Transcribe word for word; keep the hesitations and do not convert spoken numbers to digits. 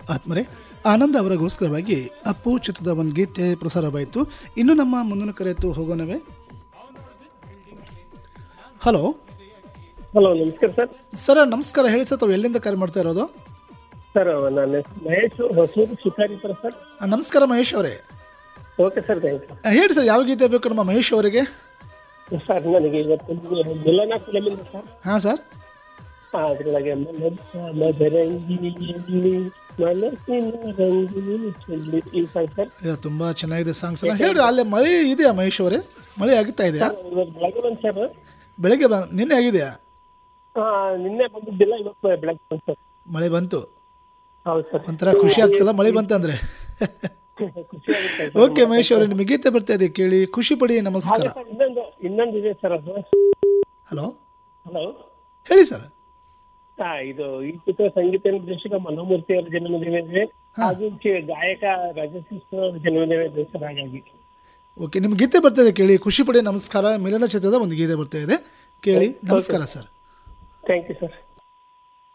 ಆತ್ಮರೆ ಆನಂದ ಅವರಿಗೋಸ್ಕರವಾಗಿ ಅಪ್ಪು ಚಿತ್ರದ ಒಂದು ಗೀತೆ ಪ್ರಸಾರವಾಯಿತು. ಇನ್ನು ನಮ್ಮ ಮುಂದಿನ ಕರೆತು ಹೋಗೋಣವೇ. ಹಲೋ ಹಲೋ, ನಮಸ್ಕಾರ ಸರ್. ಸರ್ ನಮಸ್ಕಾರ, ಹೇಳಿ ಸರ್, ತಾವು ಎಲ್ಲಿಂದ ಕರೆ ಮಾಡ್ತಾ ಇರೋದು? ಸರ್ ನಾನು ಮಹೇಶ್, ಹೊಸೂರು ಶಿಕಾರಿಪುರ ಸರ್. ಆ, ನಮಸ್ಕಾರ ಮಹೇಶ್ ಅವರೇ. Okay sir, thank you. ಆ, ಹೇಳಿ ಸರ್, ಯಾವ ಗೀತೆ ಬೇಕು ನಮ್ಮ ಮಹೇಶ್ ಅವರಿಗೆ? ಸರ್ ನನಗೆ ಇವತ್ತು ಮಿಲನ ಫಿಲಮಿಂದ ಸರ್. ಹಾಂ ಸರ್. ಹಾಂ, ಅದರೊಳಗೆ ಮದರಂಗಿಯಲ್ಲಿ ಮನಸ್ಸಿನ ರಂಗಿನ ಚೆಲ್ಲಿ ಈ ಸಾಂಗ್ ಸರ್. ಇದು ತುಂಬ ಚೆನ್ನಾಗಿದೆ ಸಾಂಗ್ಸ್ ಎಲ್ಲ. ಹೇಳ್ರಿ, ಅಲ್ಲೇ ಮಳೆ ಇದೆಯಾ ಮಹೇಶ್ ಅವರೇ? ಮಳೆ ಆಗುತ್ತಾ ಇದೆಯಾ? ಸರ್, ಇವತ್ತು ಬೆಳಗ್ಗೆ ಬಂದು ಸರ್. ಬೆಳಗ್ಗೆ ಬ ನಿನ್ನೆ ಆಗಿದೆಯಾ? ಹಾಂ, ನಿನ್ನೆ ಬಂದಿದ್ದಿಲ್ಲ, ಇವತ್ತು ಬೆಳಗ್ಗೆ ಬಂದು ಸರ್. ಮಳೆ ಬಂತು, ಹೌದು ಸರ್. ಒಂಥರ ಖುಷಿ ಆಗ್ತಲ್ಲ ಮಳೆ ಬಂತಂದ್ರೆ. ಖುಷಿ ಆಗುತ್ತೆ. ಓಕೆ ಮಹೇಶ್ ಅವರೇ, ನಿಮಗೆ ಗೀತೆ ಬರ್ತಾ ಇದೆ, ಕೇಳಿ, ಖುಷಿ ಪಡಿ. ನಮಸ್ಕಾರ. ಸರ್, ಇನ್ನೊಂದು ಇನ್ನೊಂದು ಇದೆ ಸರ್ ಅದು. ಹಲೋ ಹಲೋ, ಹೇಳಿ ಸರ್. ಹಾ, ಇದು ಈ ಚಿತ್ರ ಸಂಗೀತ ನಿರ್ದೇಶಕ ಮನೋಮೂರ್ತಿ ಅವರ ಜನ್ಮದಿನ ಇದೆ, ಹಾಗೂ ಚಿ- ಗಾಯಕ ರಾಜಶೇಖರ್ ಅವರ ಜನ್ಮದಿನ ಇದೆ ಸರ್. ಹಾಗಾಗಿ ಓಕೆ, ನಿಮ್ಗೆ ಗೀತೆ ಬರ್ತಾ ಇದೆ, ಕೇಳಿ, ಖುಷಿ ಪಡಿ. ನಮಸ್ಕಾರ. ಮಿಲನ ಚಿತ್ರದ ಒಂದು ಗೀತೆ ಬರ್ತಾ ಇದೆ, ಕೇಳಿ. ನಮಸ್ಕಾರ ಸರ್. Thank you sir.